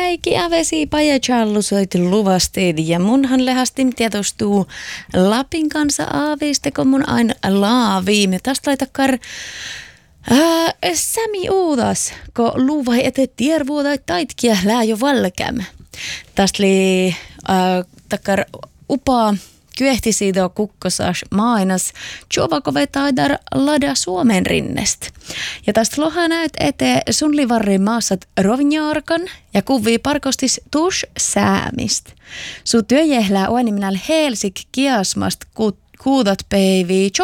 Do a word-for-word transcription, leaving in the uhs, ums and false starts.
päikki avesi pajajallu soiti luvastiin ja munhan lehastin tietostuu Lapin kanssa aaviste, kun mun aina laaviin. Tästä laitakar äh, Sämi uudas, kun luvai ete tiervuotai taitkia lää jo valkäm. Tästä oli äh, takar upaa kyehti siitä kukkosas mainas, juovako vetaidar lada Suomen rinnest. Ja tästä loha näyt ete sun livarri maassat rovnjaarkan ja kuvii parkostis tuus säämist. Su työjehlää oeniminäl Helsik kiasmast ku, kuudat päivii